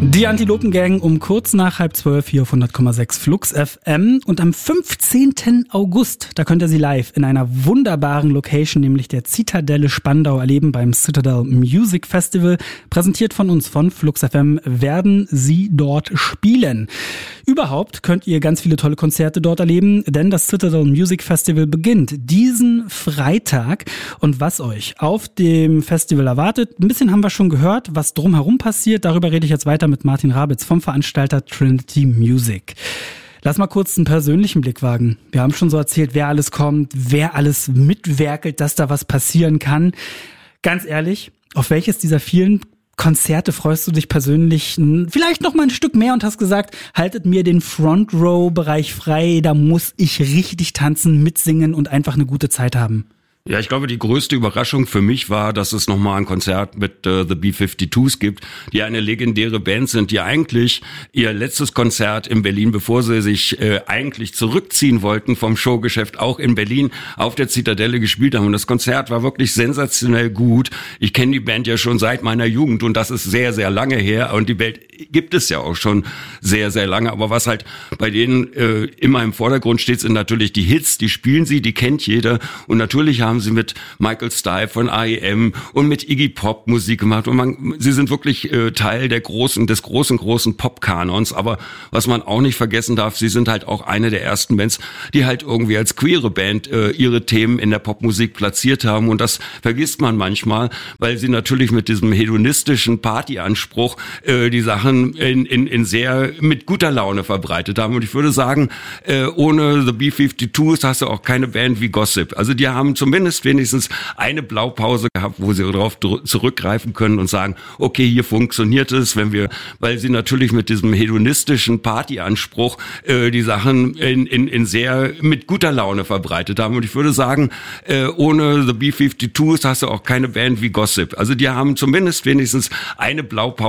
Die Antilopen-Gang um kurz nach 11:30 hier auf 100,6 Flux FM. Und am 15. August, da könnt ihr sie live in einer wunderbaren Location, nämlich der Zitadelle Spandau, erleben beim Citadel Music Festival. Präsentiert von uns von Flux FM werden sie dort spielen. Überhaupt könnt ihr ganz viele tolle Konzerte dort erleben, denn das Citadel Music Festival beginnt diesen Freitag. Und was euch auf dem Festival erwartet, ein bisschen haben wir schon gehört, was drumherum passiert. Darüber rede ich jetzt weiter mit Martin Rabitz vom Veranstalter Trinity Music. Lass mal kurz einen persönlichen Blick wagen. Wir haben schon so erzählt, wer alles kommt, wer alles mitwerkelt, dass da was passieren kann. Ganz ehrlich, auf welches dieser vielen Konzerte freust du dich persönlich vielleicht noch mal ein Stück mehr und hast gesagt, haltet mir den Front-Row-Bereich frei, da muss ich richtig tanzen, mitsingen und einfach eine gute Zeit haben? Ja, ich glaube, die größte Überraschung für mich war, dass es nochmal ein Konzert mit The B-52s gibt, die eine legendäre Band sind, die eigentlich ihr letztes Konzert in Berlin, bevor sie sich eigentlich zurückziehen wollten vom Showgeschäft, auch in Berlin auf der Zitadelle gespielt haben. Und das Konzert war wirklich sensationell gut. Ich kenne die Band ja schon seit meiner Jugend und das ist sehr, sehr lange her. Und die Band gibt es ja auch schon sehr, sehr lange. Aber was halt bei denen immer im Vordergrund steht, sind natürlich die Hits, die spielen sie, die kennt jeder. Und natürlich haben sie mit Michael Stipe von R.E.M. und mit Iggy Pop Musik gemacht und sie sind wirklich Teil des großen Pop-Kanons, aber was man auch nicht vergessen darf, sie sind halt auch eine der ersten Bands, die halt irgendwie als queere Band ihre Themen in der Popmusik platziert haben und das vergisst man manchmal, weil sie natürlich mit diesem hedonistischen Partyanspruch die Sachen in sehr mit guter Laune verbreitet haben und ich würde sagen, ohne The B-52s hast du auch keine Band wie Gossip, also die haben zumindest wenigstens eine Blaupause gehabt, wo sie darauf zurückgreifen können und sagen, okay, hier funktioniert es, weil sie natürlich mit diesem hedonistischen Partyanspruch die Sachen in sehr mit guter Laune verbreitet haben. Und ich würde sagen, ohne The B-52s hast du auch keine Band wie Gossip. Also die haben zumindest wenigstens eine Blaupause